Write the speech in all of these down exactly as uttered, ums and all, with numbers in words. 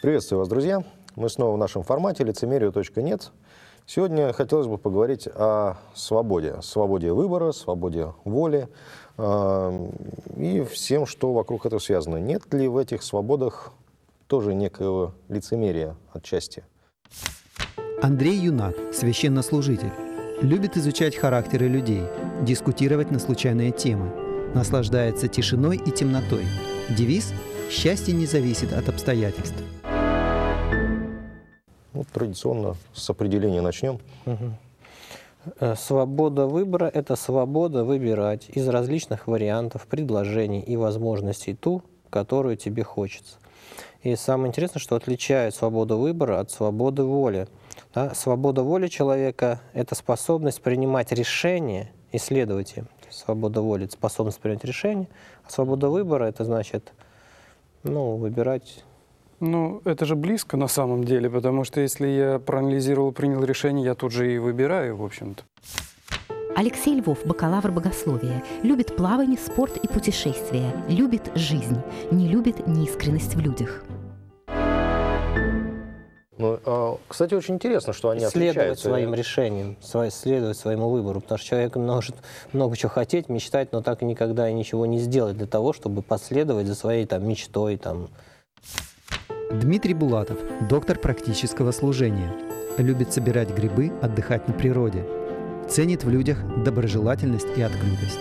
Приветствую вас, друзья. Мы снова в нашем формате лицемерие точка нет. Сегодня хотелось бы поговорить о свободе. Свободе выбора, свободе воли э, и всем, что вокруг этого связано. Нет ли в этих свободах тоже некоего лицемерия отчасти? Андрей Юнак, священнослужитель. Любит изучать характеры людей, дискутировать на случайные темы. Наслаждается тишиной и темнотой. Девиз «Счастье не зависит от обстоятельств». Ну, традиционно с определения начнем. Угу. Свобода выбора – это свобода выбирать из различных вариантов, предложений и возможностей ту, которую тебе хочется. И самое интересное, что отличает свободу выбора от свободы воли. Да? Свобода воли человека – это способность принимать решения и следовать им. Свобода воли – это способность принять решения, а свобода выбора – это значит ну, выбирать. Ну, это же близко на самом деле, потому что если я проанализировал, принял решение, я тут же и выбираю, в общем-то. Алексей Львов, бакалавр богословия, любит плавание, спорт и путешествия, любит жизнь, не любит неискренность в людях. Ну, а, кстати, очень интересно, что они Следовать отличаются. своим решениям, следовать своему выбору, потому что человек может много чего хотеть, мечтать, но так и никогда и ничего не сделать для того, чтобы последовать за своей там, мечтой. Там. Дмитрий Булатов, доктор практического служения. Любит собирать грибы, отдыхать на природе. Ценит в людях доброжелательность и открытость.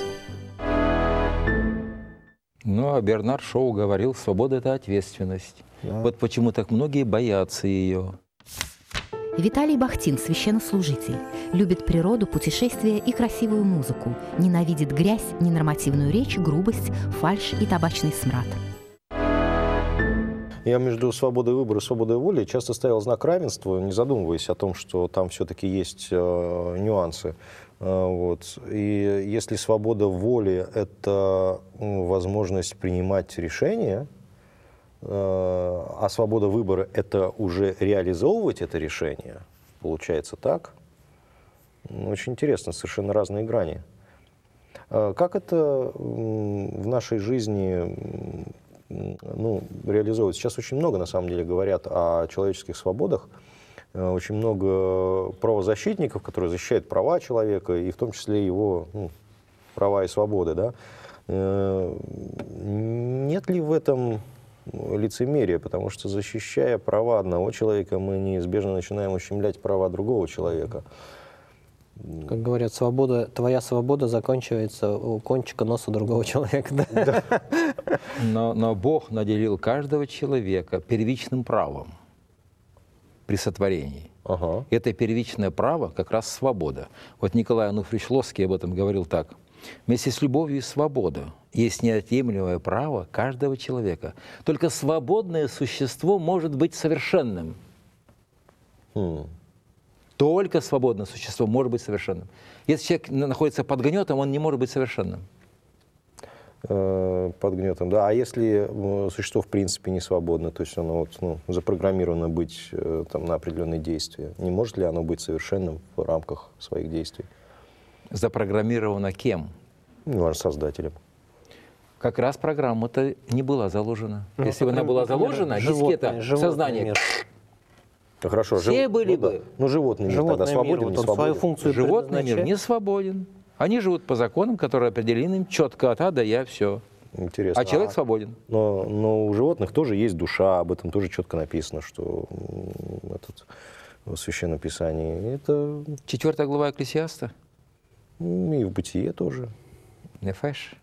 Ну, а Бернард Шоу говорил, свобода – это ответственность. Да. Вот почему так многие боятся ее. Виталий Бахтин, священнослужитель. Любит природу, путешествия и красивую музыку. Ненавидит грязь, ненормативную речь, грубость, фальшь и табачный смрад. Я между свободой выбора и свободой воли часто ставил знак равенства, не задумываясь о том, что там все-таки есть э, нюансы. Э, вот. И если свобода воли – это ну, возможность принимать решения, э, а свобода выбора – это уже реализовывать это решение, получается так. Очень интересно, совершенно разные грани. Э, как это э, в нашей жизни ну, реализовывать. Сейчас очень много, на самом деле, говорят о человеческих свободах. Очень много правозащитников, которые защищают права человека, и в том числе его ну, права и свободы. Да? Нет ли в этом лицемерия? Потому что, защищая права одного человека, мы неизбежно начинаем ущемлять права другого человека. Как говорят, свобода, твоя свобода заканчивается у кончика носа другого человека. Да? Да. Но, но Бог наделил каждого человека первичным правом при сотворении. Ага. Это первичное право как раз свобода. Вот Николай Ануфриевич Лосский об этом говорил так. Вместе с любовью и свободой есть неотъемлемое право каждого человека. Только свободное существо может быть совершенным. Хм. Только свободное существо может быть совершенным. Если человек находится под гнетом, он не может быть совершенным. Под гнетом, да. А если существо в принципе не свободно, то есть оно вот, ну, запрограммировано быть там, на определенные действия, не может ли оно быть совершенным в рамках своих действий? Запрограммировано кем? Ну, создателем. Как раз программа-то не была заложена. Ну, если бы она была заложена, дискета сознания... Хорошо, все жив... были ну, бы. Да. Ну, животный мир животный тогда свободен, мир, не вот свободен? Свою функцию животный мир не свободен. Они живут по законам, которые определены им четко от А до Я, все. Интересно. А человек свободен. Но, но у животных тоже есть душа, об этом тоже четко написано, что этот, в Священном Писании. Это... Четвертая глава Экклесиаста. И в Бытие тоже. Нефеш.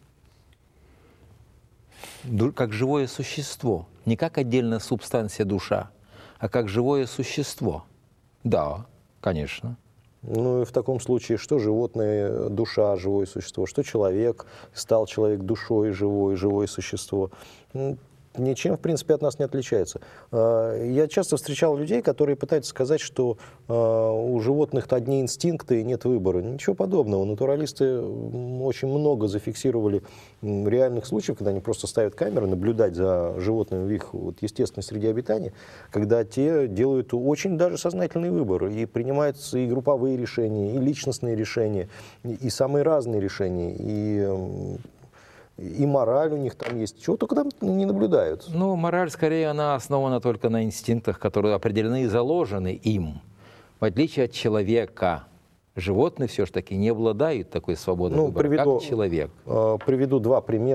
Как живое существо, не как отдельная субстанция душа, а как живое существо. Да, конечно. Ну и в таком случае, что животное, душа, живое существо, что человек, стал человек душой, живое, живое существо. Ничем, в принципе, от нас не отличается. Я часто встречал людей, которые пытаются сказать, что у животных одни инстинкты и нет выбора. Ничего подобного. Натуралисты очень много зафиксировали реальных случаев, когда они просто ставят камеры, наблюдать за животными в их вот, естественной среде обитания, когда те делают очень даже сознательный выбор и принимаются и групповые решения, и личностные решения, и самые разные решения. И и мораль у них там есть. Чего только там не наблюдают. Ну, мораль, скорее, она основана только на инстинктах, которые определены и заложены им. В отличие от человека, животные все-таки не обладают такой свободой Ну, выбора, приведу, как человек. э, приведу два примера.